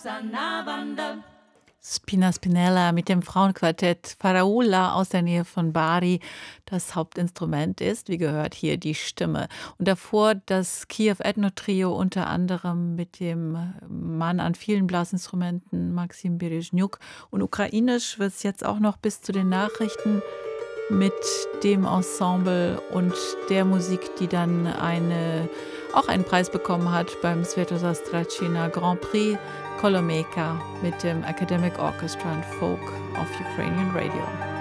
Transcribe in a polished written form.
Spina Spinella mit dem Frauenquartett Faraula aus der Nähe von Bari. Das Hauptinstrument ist, wie gehört, hier die Stimme. Und davor das Kiew Ethno Trio, unter anderem mit dem Mann an vielen Blasinstrumenten, Maxim Berezhnjuk. Und ukrainisch wird es jetzt auch noch bis zu den Nachrichten mit dem Ensemble und der Musik, die dann auch einen Preis bekommen hat beim Sviatoslav Strachina Grand Prix Kolomeka mit dem Academic Orchestra and Folk auf Ukrainian Radio.